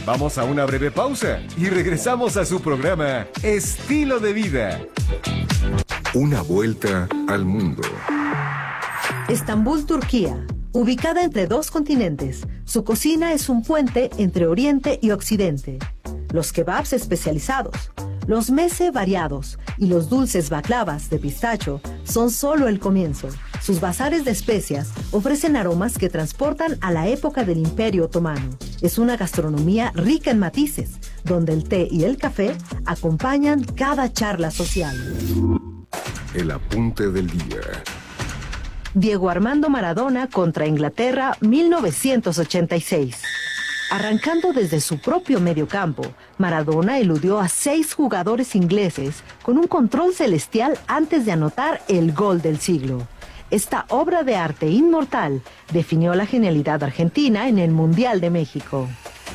Vamos a una breve pausa y regresamos a su programa Estilo de Vida. Una vuelta al mundo. Estambul, Turquía. Ubicada entre dos continentes, su cocina es un puente entre Oriente y Occidente. Los kebabs especializados, los meze variados y los dulces baklavas de pistacho son solo el comienzo. Sus bazares de especias ofrecen aromas que transportan a la época del Imperio Otomano. Es una gastronomía rica en matices, donde el té y el café acompañan cada charla social. El apunte del día. Diego Armando Maradona contra Inglaterra, 1986. Arrancando desde su propio mediocampo, Maradona eludió a 6 jugadores ingleses con un control celestial antes de anotar el gol del siglo. Esta obra de arte inmortal definió la genialidad argentina en el Mundial de México.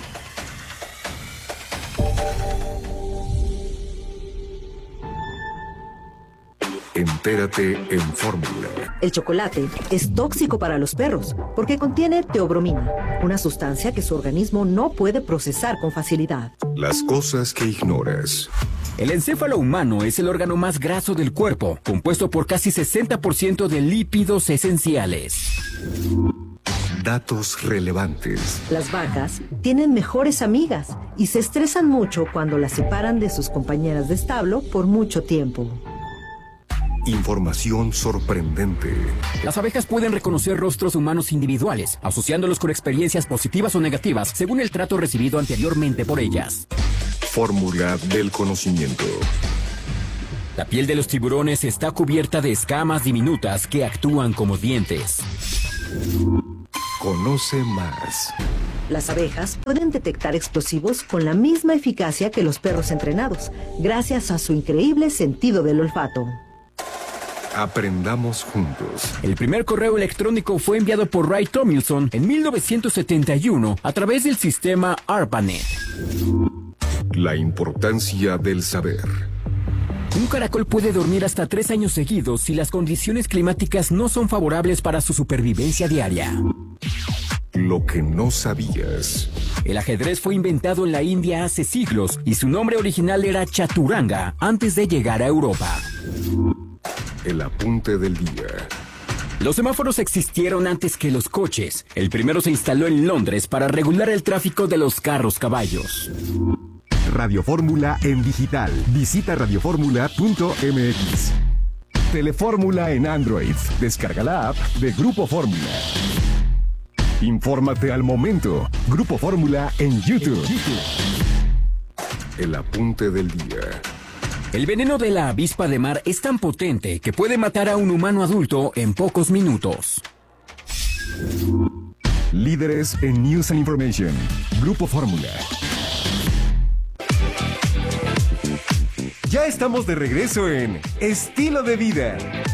Entérate en Fórmula. El chocolate es tóxico para los perros porque contiene teobromina, una sustancia que su organismo no puede procesar con facilidad. Las cosas que ignoras. El encéfalo humano es el órgano más graso del cuerpo, compuesto por casi 60% de lípidos esenciales. Datos relevantes. Las vacas tienen mejores amigas y se estresan mucho cuando las separan de sus compañeras de establo por mucho tiempo. Información sorprendente. Las abejas pueden reconocer rostros humanos individuales, asociándolos con experiencias positivas o negativas según el trato recibido anteriormente por ellas. Fórmula del conocimiento. La piel de los tiburones está cubierta de escamas diminutas que actúan como dientes. Conoce más. Las abejas pueden detectar explosivos con la misma eficacia que los perros entrenados, gracias a su increíble sentido del olfato. Aprendamos juntos. El primer correo electrónico fue enviado por Ray Tomlinson en 1971 a través del sistema ARPANET. La importancia del saber. Un caracol puede dormir hasta 3 años seguidos si las condiciones climáticas no son favorables para su supervivencia diaria. Lo que no sabías. El ajedrez fue inventado en la India hace siglos y su nombre original era chaturanga antes de llegar a Europa. El apunte del día. Los semáforos existieron antes que los coches. El primero se instaló en Londres para regular el tráfico de los carros-caballos. Radio Fórmula en digital. Visita radioformula.mx. Telefórmula en Android. Descarga la app de Grupo Fórmula. Infórmate al momento. Grupo Fórmula en YouTube. El apunte del día. El veneno de la avispa de mar es tan potente que puede matar a un humano adulto en pocos minutos. Líderes en News and Information. Grupo Fórmula. Ya estamos de regreso en Estilo de Vida.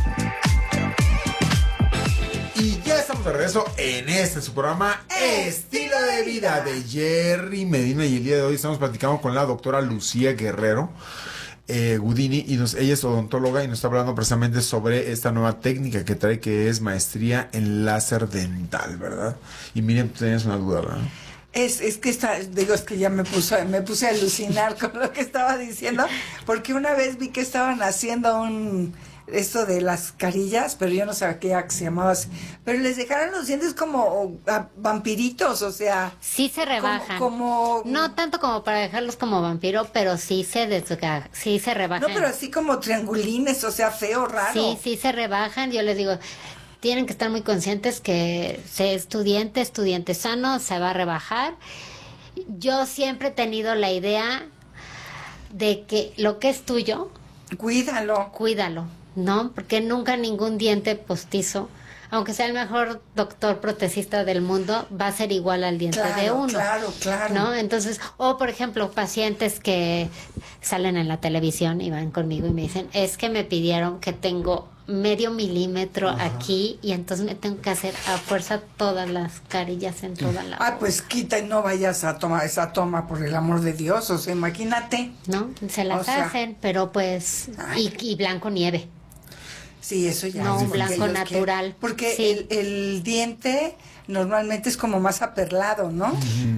Y ya estamos de regreso en su programa Estilo de Vida de Jerry Medina. Y el día de hoy estamos platicando con la doctora Lucía Guerrero Gudini, y ella es odontóloga y nos está hablando precisamente sobre esta nueva técnica que trae, que es maestría en láser dental, ¿verdad? Y Miriam, tú tenías una duda, ¿verdad? Es que ya me puse a alucinar con lo que estaba diciendo, porque una vez vi que estaban haciendo esto de las carillas, pero yo no sabía que se llamaba así, pero les dejaron los dientes como vampiritos, o sea, sí se rebajan, como no tanto como para dejarlos como vampiro, pero sí se rebajan. No, pero así como triangulines, o sea, feo, raro. Sí se rebajan. Yo les digo, tienen que estar muy conscientes que estudiante sano se va a rebajar. Yo siempre he tenido la idea de que lo que es tuyo, cuídalo, ¿no? Porque nunca ningún diente postizo, aunque sea el mejor doctor protesista del mundo, va a ser igual al diente de uno. Claro. ¿No? Entonces, por ejemplo, pacientes que salen en la televisión y van conmigo y me dicen, es que me pidieron que tengo medio milímetro aquí y entonces me tengo que hacer a fuerza todas las carillas en toda la boca. Pues quita y no vayas a tomar esa toma, por el amor de Dios, o sea, imagínate. No, se las hacen, pero pues, y blanco nieve. Sí, eso ya. No, es un porque blanco ellos natural. Porque Sí. el diente normalmente es como más aperlado, ¿no?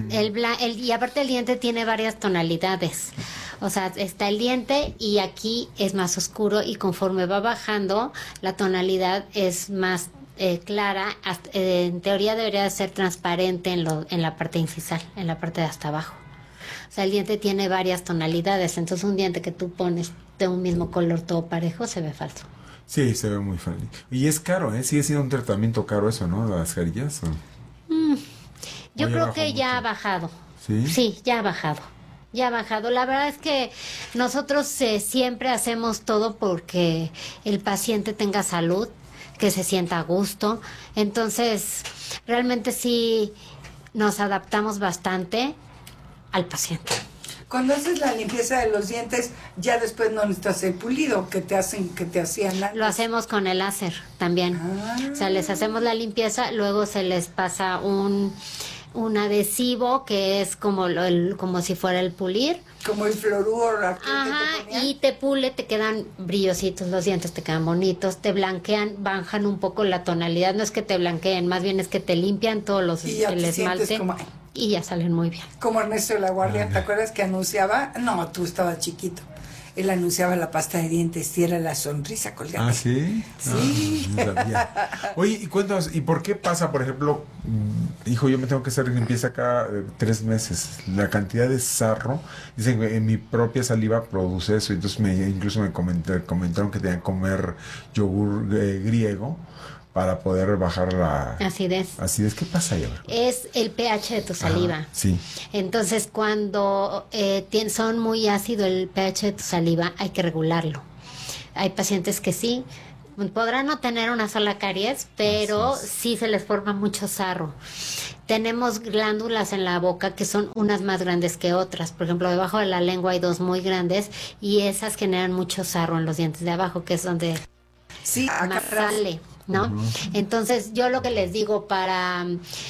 Y aparte el diente tiene varias tonalidades. O sea, está el diente y aquí es más oscuro y conforme va bajando, la tonalidad es más clara. En teoría debería de ser transparente en la parte incisal, en la parte de hasta abajo. O sea, el diente tiene varias tonalidades, entonces un diente que tú pones de un mismo color todo parejo se ve falso. Sí, se ve muy funny. Y es caro, ¿eh? Sigue siendo un tratamiento caro eso, ¿no? Las carillas. Yo ya creo bajó que ya mucho. ha bajado. ¿Sí? Sí, ya ha bajado. Ya ha bajado. La verdad es que nosotros siempre hacemos todo porque el paciente tenga salud, que se sienta a gusto. Entonces, realmente sí nos adaptamos bastante al paciente. Cuando haces la limpieza de los dientes, ya después no necesitas el pulido que te hacían antes. Lo hacemos con el láser también. O sea, les hacemos la limpieza, luego se les pasa un adhesivo que es como como si fuera el pulir. Como el fluoruro. Ajá, y te pule, te quedan brillositos los dientes, te quedan bonitos, te blanquean, bajan un poco la tonalidad, no es que te blanqueen, más bien es que te limpian todos Y ya el te sientes esmalte y ya salen muy bien. Como Ernesto de la Guardia, ¿te acuerdas que anunciaba? No, tú estabas chiquito. Él anunciaba la pasta de dientes y era la sonrisa colgate. ¿Ah, sí? Sí. No sabía. Oye, y cuéntanos, ¿y por qué pasa, por ejemplo, hijo, yo me tengo que hacer limpieza cada 3 meses? La cantidad de sarro, dicen que en mi propia saliva produce eso, entonces incluso me comentaron que tenían que comer yogur griego para poder bajar la Acidez. ¿Qué pasa ahí? Es el pH de tu saliva. Ajá, sí. Entonces, cuando son muy ácido el pH de tu saliva, hay que regularlo. Hay pacientes que sí, podrán no tener una sola caries, pero sí se les forma mucho sarro. Tenemos glándulas en la boca que son unas más grandes que otras. Por ejemplo, debajo de la lengua hay 2 muy grandes y esas generan mucho sarro en los dientes de abajo, que es donde más sale, ¿no? Entonces, yo lo que les digo para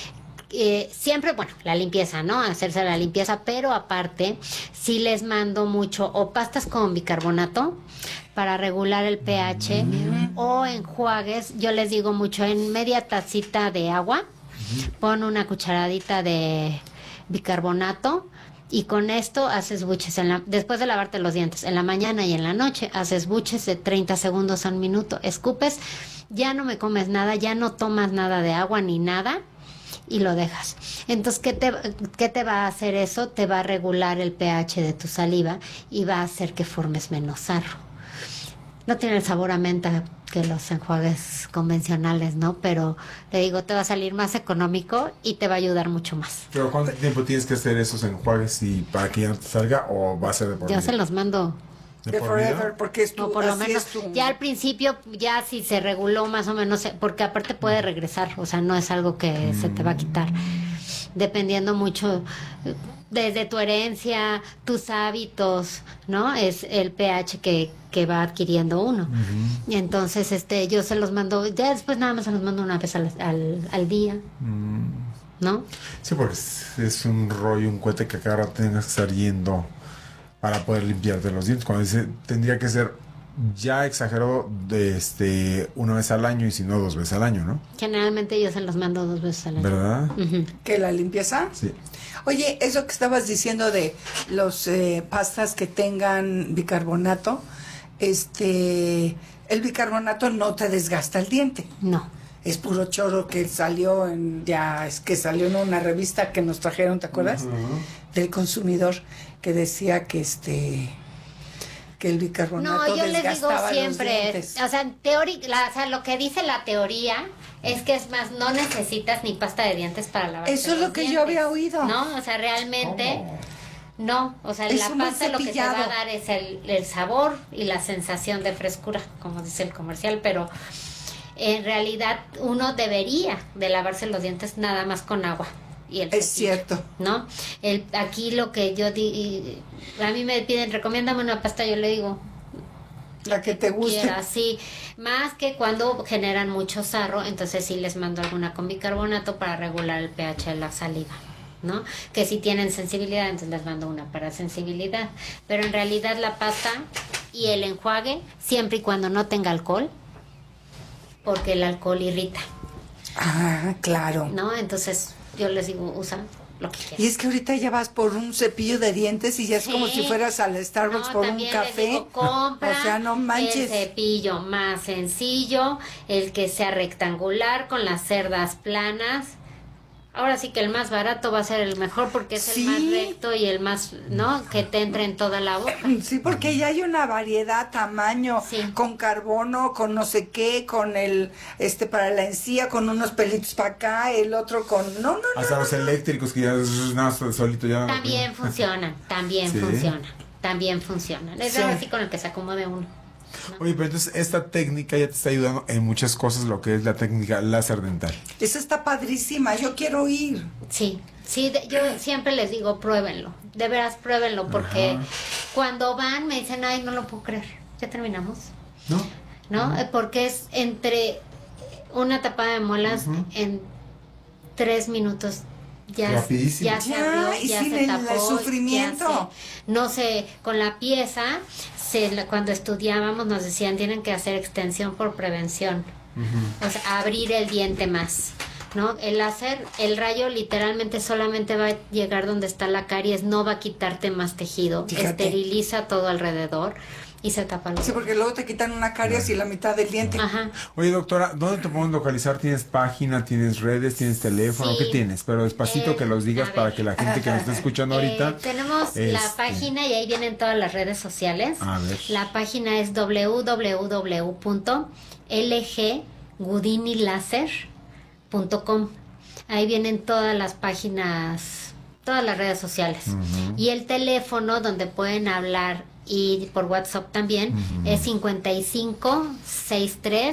siempre, bueno, la limpieza, ¿no? Hacerse la limpieza, pero aparte, sí les mando mucho o pastas con bicarbonato para regular el pH o enjuagues. Yo les digo mucho, en media tacita de agua, pon una cucharadita de bicarbonato. Y con esto haces buches después de lavarte los dientes, en la mañana y en la noche, haces buches de 30 segundos a 1 minuto, escupes, ya no me comes nada, ya no tomas nada de agua ni nada y lo dejas. Entonces, ¿qué te va a hacer eso? Te va a regular el pH de tu saliva y va a hacer que formes menos sarro. No tiene el sabor a menta que los enjuagues convencionales, ¿no? Pero te digo, te va a salir más económico y te va a ayudar mucho más. ¿Pero cuánto tiempo tienes que hacer esos enjuagues y para que ya no te salga o va a ser de por Yo vida? se los mando. De forever, porque es tu, No, por lo así menos, es tu- ya al principio, ya si se reguló más o menos, porque aparte puede regresar, o sea, no es algo que se te va a quitar, dependiendo mucho desde tu herencia, tus hábitos, ¿no? Es el pH que va adquiriendo uno. Y entonces, yo se los mando, ya después nada más se los mando una vez al día, ¿no? Sí, porque es un rollo, un cohete que cada rato tengas que estar yendo para poder limpiarte los dientes. Cuando dice, tendría que ser ya exagerado de 1 vez al año y si no 2 veces al año, ¿no? Generalmente yo se los mando 2 veces al año. ¿Verdad? ¿Que la limpieza? Sí. Oye, eso que estabas diciendo de los pastas que tengan bicarbonato, el bicarbonato no te desgasta el diente. No. Es puro choro que salió en una revista que nos trajeron, ¿te acuerdas? Del consumidor, que decía que que el bicarbonato No, yo les digo desgastaba los siempre, dientes. o sea, lo que dice la teoría es que es más, no necesitas ni pasta de dientes para lavar. Eso es lo que yo había oído. No, o sea, realmente no, o sea, Es la un buen pasta lo que te va a cepillado. dar es el sabor y la sensación de frescura, como dice el comercial, pero en realidad uno debería de lavarse los dientes nada más con agua. Y el Es cepillo, cierto. ¿no? Aquí lo que yo a mí me piden, recomiéndame una pasta, yo le digo, La que te guste. quiera, sí, más que cuando generan mucho sarro, entonces sí les mando alguna con bicarbonato para regular el pH de la saliva, ¿no? Que si tienen sensibilidad, entonces les mando una para sensibilidad, pero en realidad la pasta y el enjuague, siempre y cuando no tenga alcohol, porque el alcohol irrita, Ah, claro. ¿no? Entonces yo les digo, usa lo que quieran. Y es que ahorita ya vas por un cepillo de dientes y ya es Sí. como si fueras al Starbucks No, por un también café. les digo, compra O sea, no manches. el cepillo más sencillo, el que sea rectangular con las cerdas planas. Ahora sí que el más barato va a ser el mejor porque es Sí. el más recto y el más, ¿no? Que te entre en toda la boca. Sí, porque ya hay una variedad, tamaño, Sí. con carbono, con no sé qué, con el, para la encía, con unos pelitos para acá, el otro con, no. Hasta los eléctricos que ya nada, solito ya. También funcionan, también Sí. funcionan. Es Sí. así con el que se acomode uno. Oye, pero entonces esta técnica ya te está ayudando en muchas cosas, lo que es la técnica láser dental. Esa está padrísima, yo quiero ir. Sí, yo siempre les digo, pruébenlo, de veras pruébenlo, porque Ajá. cuando van me dicen, ay, no lo puedo creer, ya terminamos, ¿No? ¿no? Porque es entre una tapada de muelas en 3 minutos. Ya Rapidísimo. ya se Ya, abrió, y ya sin se el tapó, sufrimiento. no sé, con la pieza, cuando estudiábamos nos decían, tienen que hacer extensión por prevención. O sea, abrir el diente más, ¿no? El láser, el rayo literalmente solamente va a llegar donde está la caries, no va a quitarte más tejido, Fíjate. esteriliza todo alrededor y se tapa los Sí, porque luego te quitan una caries y la mitad del diente. Ajá. Oye, doctora, ¿dónde te podemos localizar? ¿Tienes página, tienes redes, tienes teléfono? Sí. ¿Qué tienes? Pero despacito que los digas a para ver. que la gente que nos está escuchando ahorita... Tenemos la página y ahí vienen todas las redes sociales. A ver. La página es www.lggoodinilaser.com. Ahí vienen todas las páginas, todas las redes sociales. Y el teléfono donde pueden hablar y por WhatsApp también es 55 63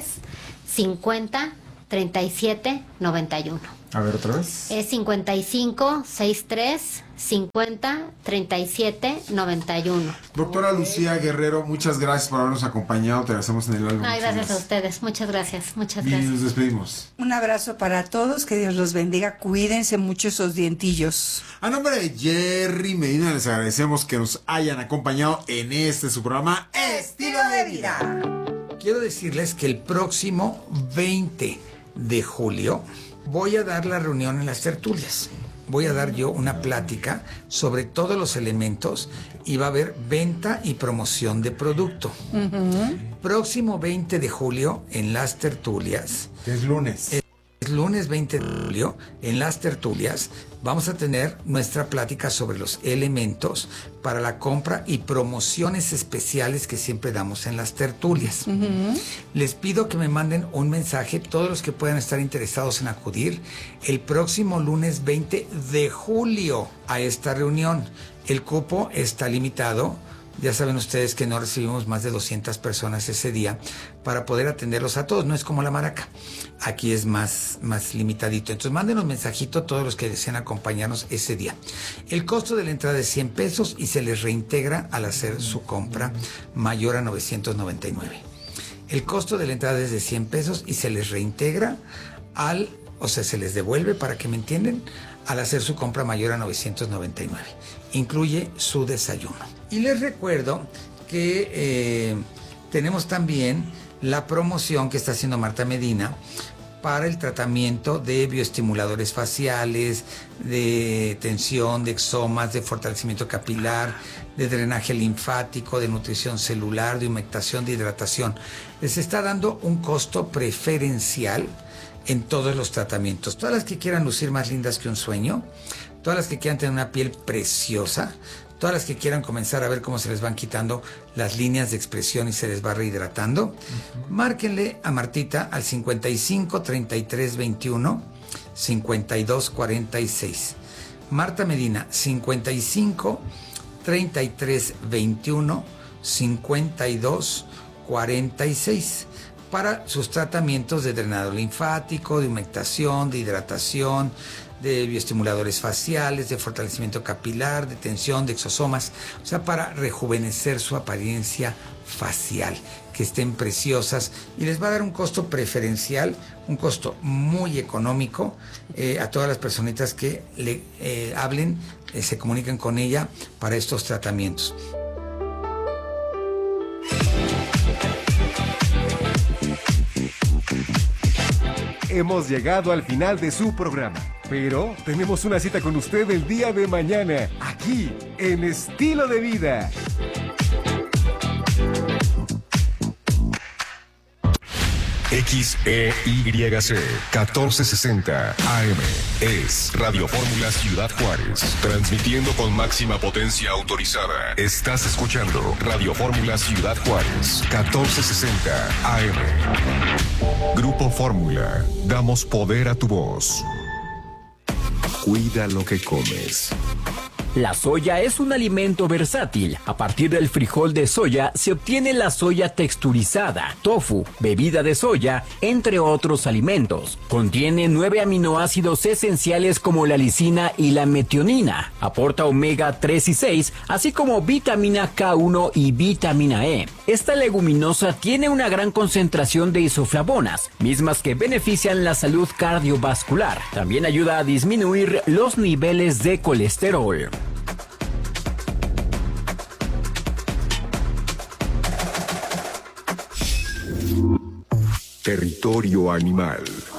50 37 91. A ver, otra vez. Es 55 63 50 37 91. Doctora Lucía Guerrero, muchas gracias por habernos acompañado. Te agradecemos en el álbum. Ay, gracias a ustedes. Muchas gracias. Y nos despedimos. Un abrazo para todos, que Dios los bendiga, cuídense mucho esos dientillos. A nombre de Jerry Medina, les agradecemos que nos hayan acompañado en su programa Estilo de vida. Quiero decirles que el próximo 20 de julio voy a dar la reunión en las tertulias. Voy a dar yo una plática sobre todos los elementos y va a haber venta y promoción de producto. Próximo 20 de julio en las tertulias. Es lunes. Es lunes 20 de julio, en las tertulias, vamos a tener nuestra plática sobre los elementos para la compra y promociones especiales que siempre damos en las tertulias. Les pido que me manden un mensaje, todos los que puedan estar interesados en acudir, el próximo lunes 20 de julio a esta reunión. El cupo está limitado. Ya saben ustedes que no recibimos más de 200 personas ese día para poder atenderlos a todos. No es como la Maraca. Aquí es más limitadito. Entonces manden un mensajito a todos los que deseen acompañarnos ese día. El costo de la entrada es 100 pesos y se les reintegra al hacer su compra mayor a 999. El costo de la entrada es de 100 pesos y se les reintegra se les devuelve, para que me entiendan, al hacer su compra mayor a 999. Incluye su desayuno. Y les recuerdo que tenemos también la promoción que está haciendo Marta Medina para el tratamiento de bioestimuladores faciales, de tensión, de exomas, de fortalecimiento capilar, de drenaje linfático, de nutrición celular, de humectación, de hidratación. Les está dando un costo preferencial en todos los tratamientos. Todas las que quieran lucir más lindas que un sueño, todas las que quieran tener una piel preciosa, todas las que quieran comenzar a ver cómo se les van quitando las líneas de expresión y se les va rehidratando, márquenle a Martita al 55 33 21 52 46. Marta Medina, 55 33 21 52 46. Para sus tratamientos de drenado linfático, de humectación, de hidratación, de bioestimuladores faciales, de fortalecimiento capilar, de tensión, de exosomas, o sea, para rejuvenecer su apariencia facial, que estén preciosas, y les va a dar un costo preferencial, un costo muy económico a todas las personitas que le hablen, se comuniquen con ella para estos tratamientos. hemos llegado al final de su programa. Pero tenemos una cita con usted el día de mañana, aquí, en Estilo de Vida. XEYC 1460 AM es Radio Fórmula Ciudad Juárez, transmitiendo con máxima potencia autorizada. Estás escuchando Radio Fórmula Ciudad Juárez 1460 AM. Grupo Fórmula, damos poder a tu voz. Cuida lo que comes. La soya es un alimento versátil. A partir del frijol de soya se obtiene la soya texturizada, tofu, bebida de soya, entre otros alimentos. Contiene 9 aminoácidos esenciales como la lisina y la metionina. Aporta omega 3 y 6, así como vitamina K1 y vitamina E. Esta leguminosa tiene una gran concentración de isoflavonas, mismas que benefician la salud cardiovascular. También ayuda a disminuir los niveles de colesterol. Territorio animal.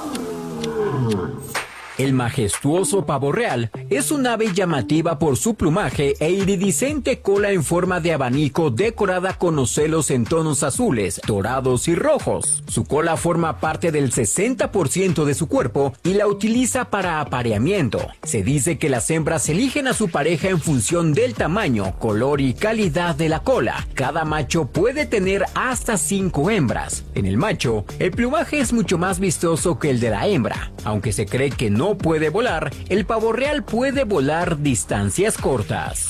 El majestuoso pavo real es un ave llamativa por su plumaje e iridiscente cola en forma de abanico decorada con ocelos en tonos azules, dorados y rojos. Su cola forma parte del 60% de su cuerpo y la utiliza para apareamiento. Se dice que las hembras eligen a su pareja en función del tamaño, color y calidad de la cola. Cada macho puede tener hasta 5 hembras. En el macho, el plumaje es mucho más vistoso que el de la hembra. Aunque se cree que no puede volar, el pavo real puede volar distancias cortas.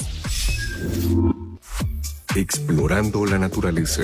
Explorando la naturaleza.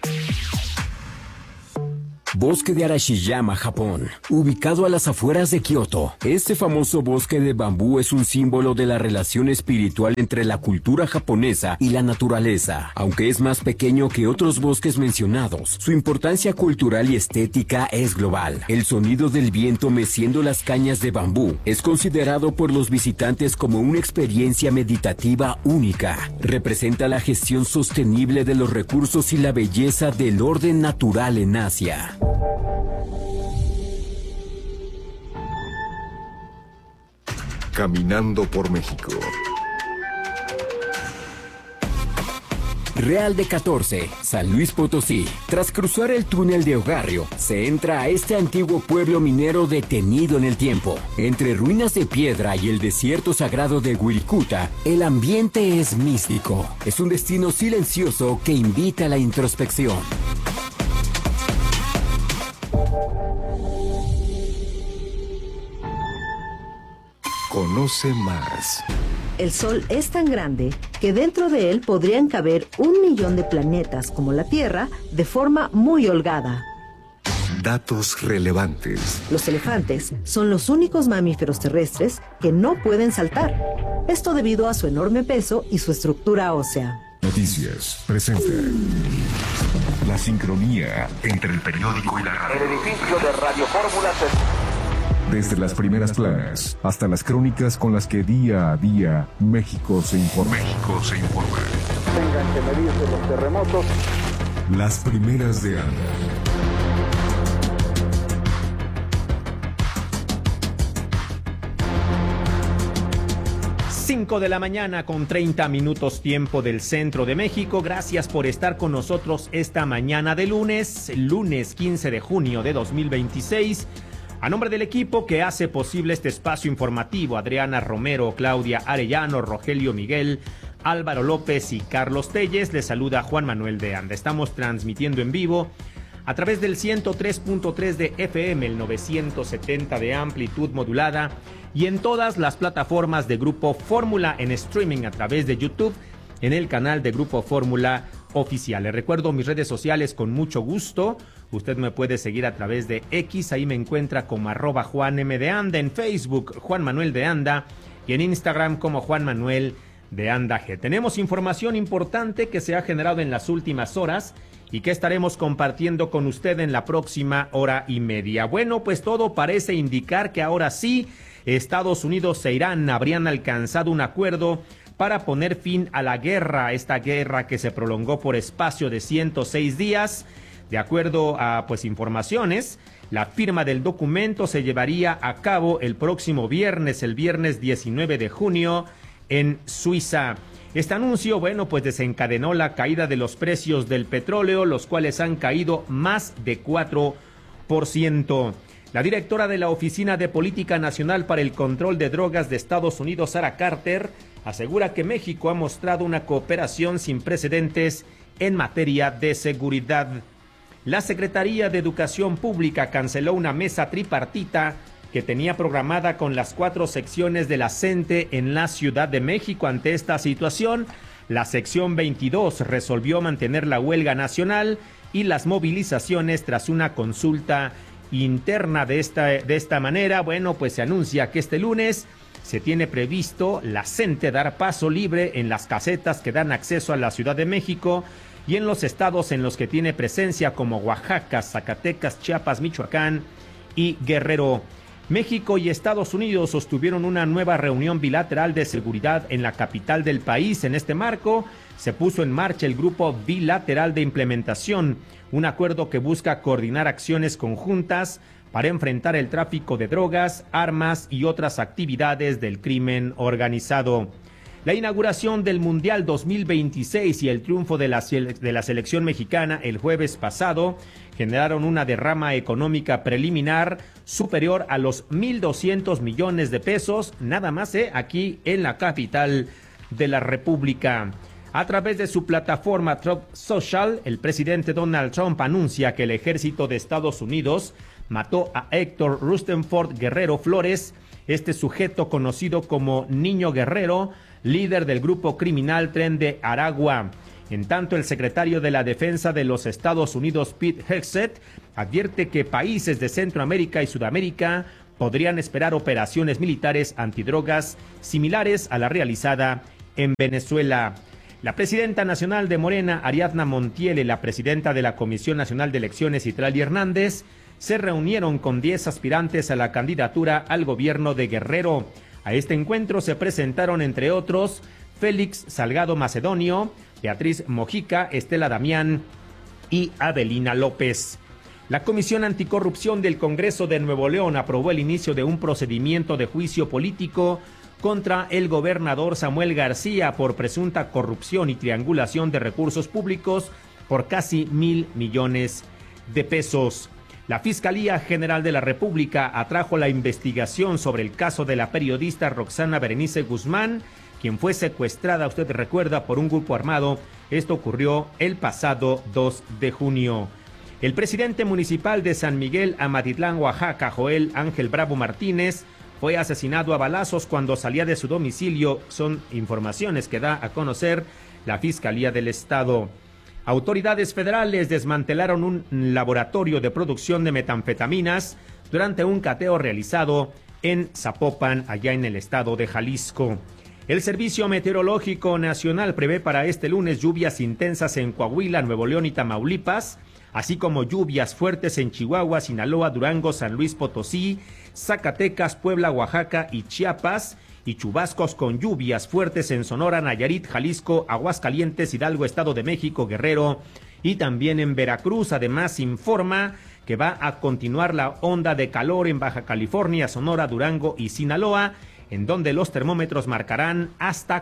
Bosque de Arashiyama, Japón, ubicado a las afueras de Kioto. Este famoso bosque de bambú es un símbolo de la relación espiritual entre la cultura japonesa y la naturaleza. Aunque es más pequeño que otros bosques mencionados, su importancia cultural y estética es global. El sonido del viento meciendo las cañas de bambú es considerado por los visitantes como una experiencia meditativa única. Representa la gestión sostenible de los recursos y la belleza del orden natural en Asia. Caminando por México. Real de 14, San Luis Potosí. Tras cruzar el túnel de Ogarrio, se entra a este antiguo pueblo minero detenido en el tiempo. Entre ruinas de piedra y el desierto sagrado de Wirikuta, el ambiente es místico. Es un destino silencioso que invita a la introspección. Conoce más. El Sol es tan grande que dentro de él podrían caber 1 millón de planetas como la Tierra de forma muy holgada. Datos relevantes. Los elefantes son los únicos mamíferos terrestres que no pueden saltar. Esto debido a su enorme peso y su estructura ósea. Noticias presenta la sincronía entre el periódico y la radio. El edificio de Radio Fórmula Desde las primeras planas hasta las crónicas con las que día a día México se informa. tengan que medirse los terremotos. Las primeras de Ana. Cinco de la mañana con 30 minutos tiempo del centro de México. Gracias por estar con nosotros esta mañana de lunes 15 de junio de 2026. A nombre del equipo que hace posible este espacio informativo, Adriana Romero, Claudia Arellano, Rogelio Miguel, Álvaro López y Carlos Telles, les saluda Juan Manuel de Anda. Estamos transmitiendo en vivo a través del 103.3 de FM, el 970 de amplitud modulada y en todas las plataformas de Grupo Fórmula en streaming a través de YouTube en el canal de Grupo Fórmula Oficial. Les recuerdo mis redes sociales con mucho gusto. Usted me puede seguir a través de X, ahí me encuentra como @JuanM_de_Anda, en Facebook Juan Manuel de Anda y en Instagram como Juan Manuel de Anda G. Tenemos información importante que se ha generado en las últimas horas y que estaremos compartiendo con usted en la próxima hora y media. Bueno, pues todo parece indicar que ahora sí, Estados Unidos e Irán habrían alcanzado un acuerdo para poner fin a la guerra, esta guerra que se prolongó por espacio de 106 días. De acuerdo a informaciones, La firma del documento se llevaría a cabo el próximo viernes, el viernes 19 de junio, en Suiza. Este anuncio, bueno, pues desencadenó la caída de los precios del petróleo, los cuales han caído más de 4%. La directora de la Oficina de Política Nacional para el Control de Drogas de Estados Unidos, Sarah Carter, asegura que México ha mostrado una cooperación sin precedentes en materia de seguridad. La Secretaría de Educación Pública canceló una mesa tripartita que tenía programada con las 4 secciones de la CENTE en la Ciudad de México. Ante esta situación, la sección 22 resolvió mantener la huelga nacional y las movilizaciones tras una consulta interna. De esta manera, bueno, pues se anuncia que este lunes se tiene previsto la CENTE dar paso libre en las casetas que dan acceso a la Ciudad de México y en los estados en los que tiene presencia como Oaxaca, Zacatecas, Chiapas, Michoacán y Guerrero. México y Estados Unidos sostuvieron una nueva reunión bilateral de seguridad en la capital del país. En este marco, se puso en marcha el Grupo Bilateral de Implementación, un acuerdo que busca coordinar acciones conjuntas para enfrentar el tráfico de drogas, armas y otras actividades del crimen organizado. La inauguración del Mundial 2026 y el triunfo de la selección mexicana el jueves pasado generaron una derrama económica preliminar superior a los 1.200 millones de pesos, nada más aquí en la capital de la República. A través de su plataforma Truth Social, el presidente Donald Trump anuncia que el ejército de Estados Unidos mató a Héctor Rustenford Guerrero Flores, este sujeto conocido como Niño Guerrero, líder del grupo criminal Tren de Aragua. En tanto, el secretario de la Defensa de los Estados Unidos, Pete Hegseth, advierte que países de Centroamérica y Sudamérica podrían esperar operaciones militares antidrogas similares a la realizada en Venezuela. La presidenta nacional de Morena, Ariadna Montiel, y la presidenta de la Comisión Nacional de Elecciones, Itlali Hernández, se reunieron con 10 aspirantes a la candidatura al gobierno de Guerrero. A este encuentro se presentaron, entre otros, Félix Salgado Macedonio, Beatriz Mojica, Estela Damián y Adelina López. La Comisión Anticorrupción del Congreso de Nuevo León aprobó el inicio de un procedimiento de juicio político contra el gobernador Samuel García por presunta corrupción y triangulación de recursos públicos por casi 1,000 millones de pesos. La Fiscalía General de la República atrajo la investigación sobre el caso de la periodista Roxana Berenice Guzmán, quien fue secuestrada, usted recuerda, por un grupo armado. Esto ocurrió el pasado 2 de junio. El presidente municipal de San Miguel Amatitlán, Oaxaca, Joel Ángel Bravo Martínez, fue asesinado a balazos cuando salía de su domicilio. Son informaciones que da a conocer la Fiscalía del Estado. Autoridades federales desmantelaron un laboratorio de producción de metanfetaminas durante un cateo realizado en Zapopan, allá en el estado de Jalisco. El Servicio Meteorológico Nacional prevé para este lunes lluvias intensas en Coahuila, Nuevo León y Tamaulipas, así como lluvias fuertes en Chihuahua, Sinaloa, Durango, San Luis Potosí, Zacatecas, Puebla, Oaxaca y Chiapas, y chubascos con lluvias fuertes en Sonora, Nayarit, Jalisco, Aguascalientes, Hidalgo, Estado de México, Guerrero y también en Veracruz. Además, informa que va a continuar la onda de calor en Baja California, Sonora, Durango y Sinaloa, en donde los termómetros marcarán hasta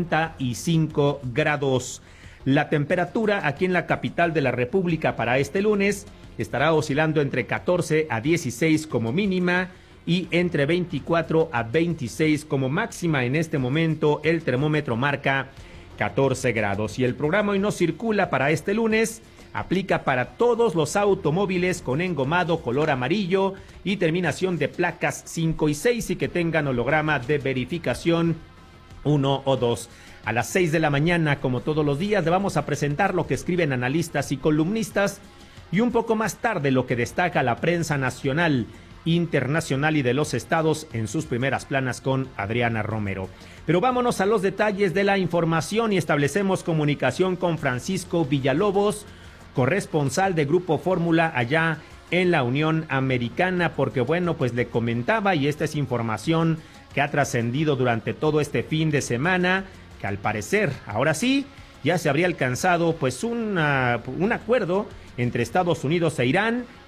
45 grados. La temperatura aquí en la capital de la República para este lunes estará oscilando entre 14 a 16 como mínima y entre 24 a 26 como máxima. En este momento el termómetro marca 14 grados. Y el programa Hoy No Circula para este lunes aplica para todos los automóviles con engomado color amarillo y terminación de placas 5 y 6 y que tengan holograma de verificación 1 o 2. A las 6 de la mañana, como todos los días, le vamos a presentar lo que escriben analistas y columnistas, y un poco más tarde lo que destaca la prensa nacional, internacional y de los estados en sus primeras planas con Adriana Romero. Pero vámonos a los detalles de la información y establecemos comunicación con Francisco Villalobos, corresponsal de Grupo Fórmula allá en la Unión Americana, porque bueno, pues le comentaba, y esta es información que ha trascendido durante todo este fin de semana, que al parecer, ahora sí, ya se habría alcanzado pues un acuerdo entre Estados Unidos e Irán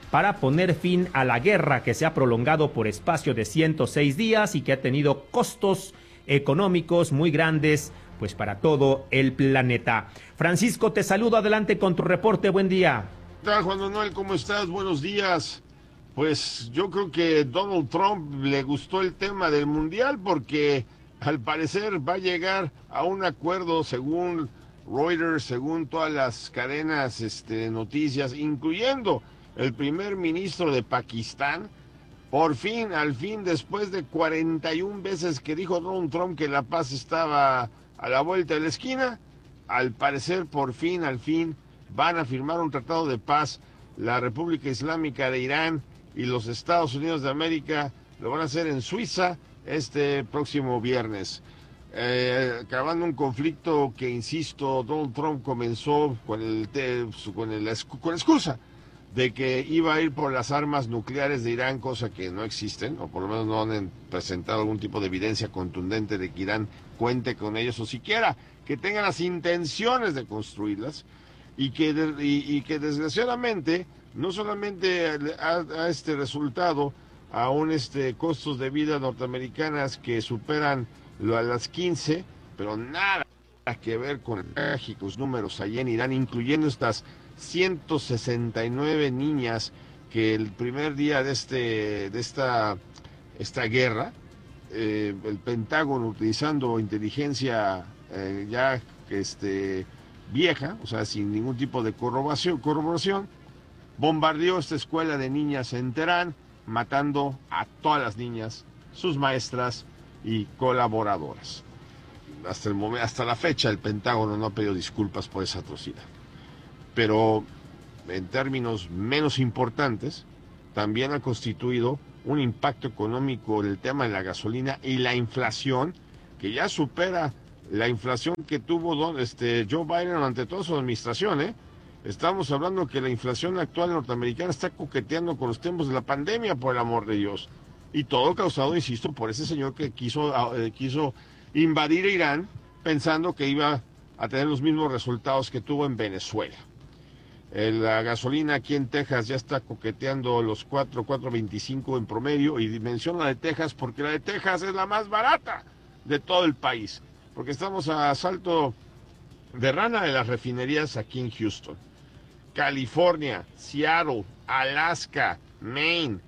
para poner fin a la guerra que se ha prolongado por espacio de 106 días y que ha tenido costos económicos muy grandes, pues para todo el planeta. Francisco, te saludo, adelante con tu reporte, buen día. ¿Qué tal, Juan Manuel? ¿Cómo estás? Buenos días. Pues yo creo que Donald Trump le gustó el tema del mundial porque al parecer va a llegar a un acuerdo según Reuters, según todas las cadenas noticias, incluyendo el primer ministro de Pakistán. Por fin, al fin, después de 41 veces que dijo Donald Trump que la paz estaba a la vuelta de la esquina, al parecer, por fin, al fin, van a firmar un tratado de paz. La República Islámica de Irán y los Estados Unidos de América lo van a hacer en Suiza este próximo viernes. Acabando un conflicto que, insisto, Donald Trump comenzó con la excusa de que iba a ir por las armas nucleares de Irán, cosa que no existen, o por lo menos no han presentado algún tipo de evidencia contundente de que Irán cuente con ellos, o siquiera que tengan las intenciones de construirlas, y que desgraciadamente no solamente ha resultado a costos de vida norteamericanas que superan a las 15, pero nada que ver con trágicos números allí en Irán, incluyendo estas 169 niñas que el primer día de esta guerra, el Pentágono, utilizando inteligencia vieja, o sea, sin ningún tipo de corroboración, bombardeó esta escuela de niñas en Teherán, matando a todas las niñas, sus maestras y colaboradoras. Hasta la fecha el Pentágono no ha pedido disculpas por esa atrocidad. Pero en términos menos importantes, también ha constituido un impacto económico el tema de la gasolina y la inflación, que ya supera la inflación que tuvo Joe Biden durante toda su administración. Estamos hablando que la inflación actual norteamericana está coqueteando con los tiempos de la pandemia, por el amor de Dios. Y todo causado, insisto, por ese señor que quiso invadir Irán pensando que iba a tener los mismos resultados que tuvo en Venezuela. La gasolina aquí en Texas ya está coqueteando los 4.25 en promedio, y menciono la de Texas porque la de Texas es la más barata de todo el país, porque estamos a salto de rana de las refinerías aquí en Houston. California, Seattle, Alaska, Maine,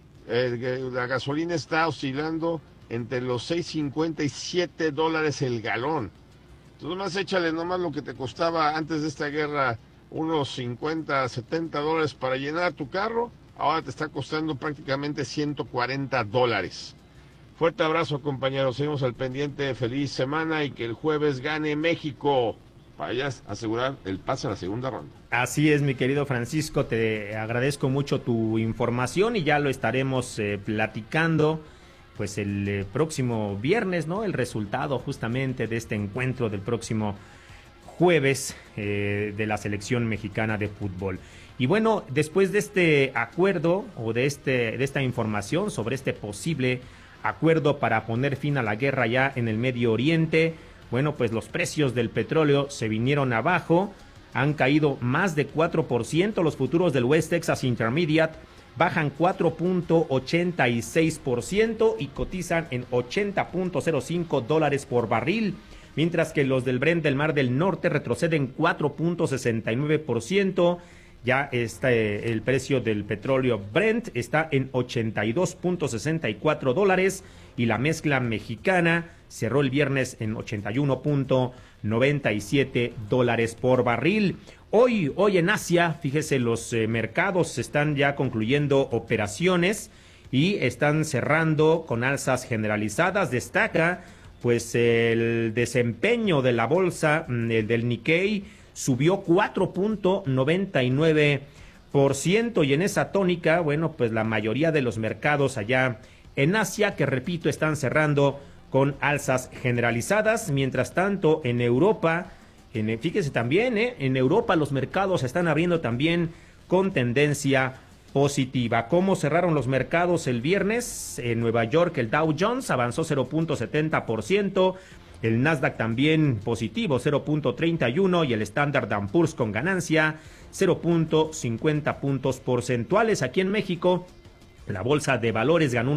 la gasolina está oscilando entre los $6.50 y $7 el galón. Entonces nomás échale nomás lo que te costaba antes de esta guerra, unos $50, $70 para llenar tu carro, ahora te está costando prácticamente $140. Fuerte abrazo, compañeros, seguimos al pendiente, feliz semana y que el jueves gane México para ya asegurar el pase a la segunda ronda. Así es, mi querido Francisco, te agradezco mucho tu información y ya lo estaremos platicando pues el próximo viernes, ¿no? El resultado justamente de este encuentro del próximo jueves de la selección mexicana de fútbol. Y bueno, después de este acuerdo o de esta información sobre este posible acuerdo para poner fin a la guerra ya en el Medio Oriente, bueno, pues los precios del petróleo se vinieron abajo, han caído más de 4%, los futuros del West Texas Intermediate bajan 4.86% y cotizan en $80.05 por barril, mientras que los del Brent del Mar del Norte retroceden 4.69%. Ya el precio del petróleo Brent está en $82.64 y la mezcla mexicana cerró el viernes en $81.97 por barril. Hoy en Asia, fíjese, los mercados están ya concluyendo operaciones y están cerrando con alzas generalizadas. Destaca pues el desempeño de la bolsa del Nikkei, subió 4.99% y en esa tónica, bueno, pues la mayoría de los mercados allá en Asia, que repito, están cerrando con alzas generalizadas. Mientras tanto, en Europa, fíjese también, en Europa los mercados están abriendo también con tendencia positiva. ¿Cómo cerraron los mercados el viernes? En Nueva York el Dow Jones avanzó 0.70%, El Nasdaq también positivo, 0.31, y el Standard & Poor's con ganancia, 0.50 puntos porcentuales. Aquí en México, la Bolsa de Valores ganó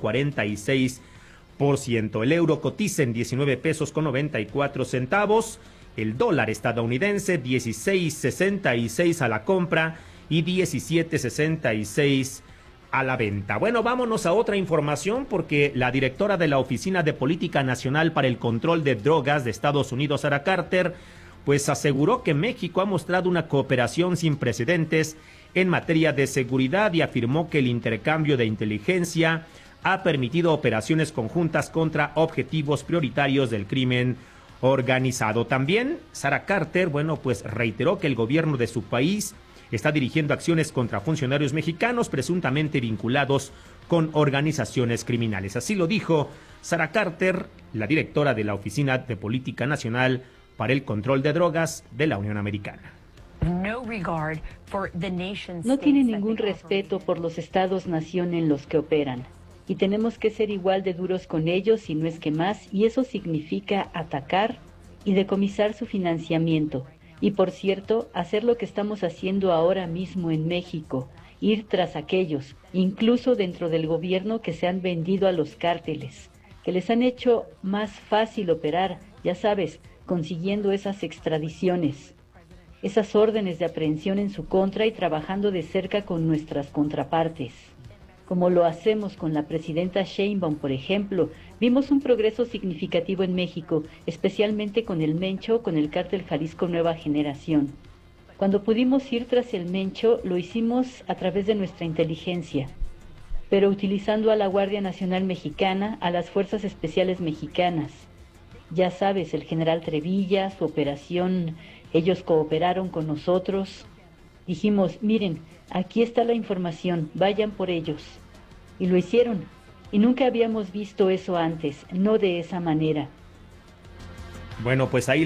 1.46%. El euro cotiza en 19 pesos con 94 centavos. El dólar estadounidense, 16.66 a la compra y 17.66 a la venta. Bueno, vámonos a otra información, porque la directora de la Oficina de Política Nacional para el Control de Drogas de Estados Unidos, Sarah Carter, pues aseguró que México ha mostrado una cooperación sin precedentes en materia de seguridad y afirmó que el intercambio de inteligencia ha permitido operaciones conjuntas contra objetivos prioritarios del crimen organizado. También Sarah Carter, bueno, pues reiteró que el gobierno de su país está dirigiendo acciones contra funcionarios mexicanos presuntamente vinculados con organizaciones criminales. Así lo dijo Sarah Carter, la directora de la Oficina de Política Nacional para el Control de Drogas de la Unión Americana. No tiene ningún respeto por los estados-nación en los que operan. Y tenemos que ser igual de duros con ellos, si no es que más, y eso significa atacar y decomisar su financiamiento. Y por cierto, hacer lo que estamos haciendo ahora mismo en México, ir tras aquellos, incluso dentro del gobierno, que se han vendido a los cárteles, que les han hecho más fácil operar, ya sabes, consiguiendo esas extradiciones, esas órdenes de aprehensión en su contra y trabajando de cerca con nuestras contrapartes. Como lo hacemos con la presidenta Sheinbaum, por ejemplo, vimos un progreso significativo en México, especialmente con el Mencho, con el cártel Jalisco Nueva Generación. Cuando pudimos ir tras el Mencho, lo hicimos a través de nuestra inteligencia, pero utilizando a la Guardia Nacional Mexicana, a las Fuerzas Especiales Mexicanas. Ya sabes, el general Trevilla, su operación, ellos cooperaron con nosotros. Dijimos, miren, aquí está la información, vayan por ellos. Y lo hicieron. Y nunca habíamos visto eso antes, no de esa manera. Bueno, pues ahí